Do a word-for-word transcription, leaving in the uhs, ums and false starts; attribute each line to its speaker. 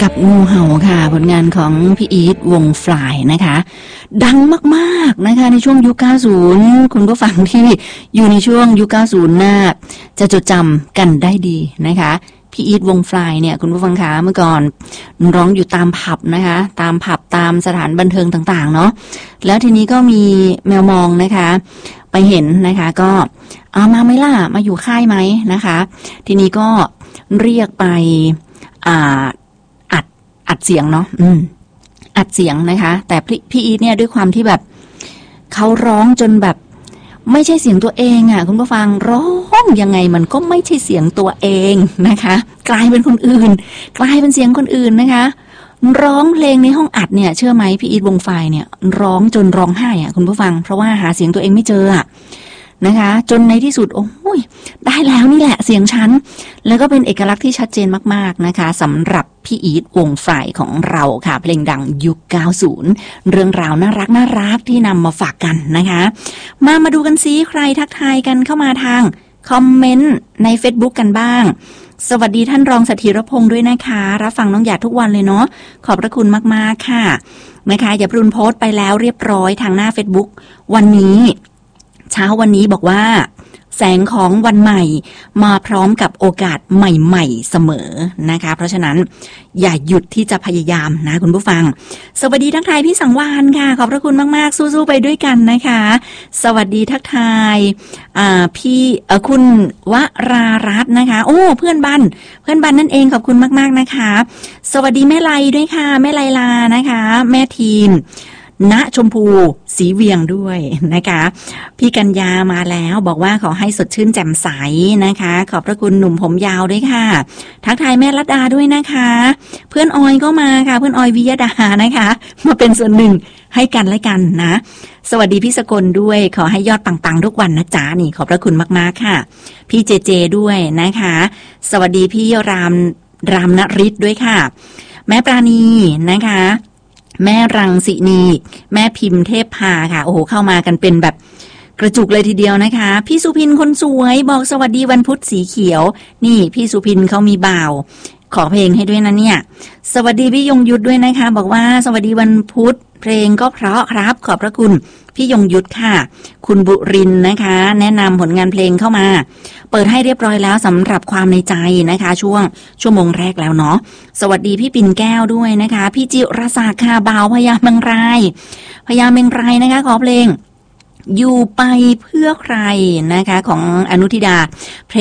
Speaker 1: กับงูเห่าค่ะผลงานของพี่อีทวงฟลายนะคะดังมากๆนะคะในช่วงยุคเก้าสิบคุณผู้ฟังที่อยู่ในช่วงยุคเก้าสิบน่าจะจดจำกันได้ดีนะคะพี่อีทวงฟลายเนี่ยคุณผู้ฟังคะเมื่อก่อนร้องอยู่ตามผับนะคะตามผับตามสถานบันเทิงต่างๆเนาะแล้วทีนี้ก็มีแมวมองนะคะไปเห็นนะคะก็เอามาไหมล่ะมาอยู่ค่ายไหมนะคะทีนี้ก็เรียกไปอ่าอัดอัดเสียงเนาะอืมอัดเสียงนะคะแต่พี่อีทเนี่ยด้วยความที่แบบเขาร้องจนแบบไม่ใช่เสียงตัวเองอ่ะคุณผู้ฟังร้องยังไงมันก็ไม่ใช่เสียงตัวเองนะคะกลายเป็นคนอื่นกลายเป็นเสียงคนอื่นนะคะร้องเพลงในห้องอัดเนี่ยเชื่อไหมพี่อีทวงไฟเนี่ยร้องจนร้องไห้อ่ะคุณผู้ฟังเพราะว่าหาเสียงตัวเองไม่เจออ่ะนะคะจนในที่สุดโอ้ยได้แล้วนี่แหละเสียงฉันแล้วก็เป็นเอกลักษณ์ที่ชัดเจนมากๆนะคะสำหรับพี่อีทวงไฟของเราค่ะเพลงดังยุคเก้าสิบเรื่องราวน่ารักน่ารักที่นำมาฝากกันนะคะมามาดูกันซิใครทักทายกันเข้ามาทางคอมเมนต์ใน Facebook กันบ้างสวัสดีท่านรองสถิรพงษ์ด้วยนะคะรับฟังน้องหยาดทุกวันเลยเนาะขอบพระคุณมากๆค่ะนะคะอย่าพรุนโพสต์ไปแล้วเรียบร้อยทางหน้า Facebook วันนี้เช้าวันนี้บอกว่าแสงของวันใหม่มาพร้อมกับโอกาสใหม่ๆเสมอนะคะเพราะฉะนั้นอย่าหยุดที่จะพยายามนะคุณผู้ฟังสวัสดีทักทายพี่สังวานค่ะขอบพระคุณมากๆสู้ๆไปด้วยกันนะคะสวัสดีทักทายอ่าพี่เอ่อคุณวรารัตน์นะคะโอ้เพื่อนบ้านเพื่อนบ้านนั่นเองขอบคุณมากๆนะคะสวัสดีแม่ไลด้วยค่ะแม่ไลลานะคะแม่ทีมณชมพูสีเวียงด้วยนะคะพี่กัญญามาแล้วบอกว่าขอให้สดชื่นแจ่มใสนะคะขอบพระคุณหนุ่มผมยาวด้วยค่ะทักทายแม่รัตดาด้วยนะคะเพื่อนออยก็มาค่ะเพื่อนออยวิยดานะคะมาเป็นส่วนหนึ่งให้กันและกันนะสวัสดีพี่สกลด้วยขอให้ยอดปังๆทุกวันนะจ๊ะนี่ขอบพระคุณมากๆค่ะพี่เจเจด้วยนะคะสวัสดีพี่รามรามนฤทธิ์ด้วยค่ะแม่ปราณีนะคะแม่รังสินีแม่พิมพ์เทพพาค่ะโอ้โหเข้ามากันเป็นแบบกระจุกเลยทีเดียวนะคะพี่สุพินคนสวยบอกสวัสดีวันพุธสีเขียวนี่พี่สุพินเขามีบ่าวขอเพลงให้ด้วยนะเนี่ยสวัสดีพี่ยงยุทธด้วยนะคะบอกว่าสวัสดีวันพุธเพลงก็เพราะครับขอบพระคุณพี่ยงยุทธค่ะคุณบุรินนะคะแนะนำผลงานเพลงเข้ามาเปิดให้เรียบร้อยแล้วสำหรับความในใจนะคะช่วงชั่วโมงแรกแล้วเนาะสวัสดีพี่ปิ่นแก้วด้วยนะคะพี่จิรศักดิ์ค่ะบ่าวพญาเมงรายพญาเมงรายนะคะขอเพลงอยู่ไปเพื่อใครนะคะของอนุทิดาเพล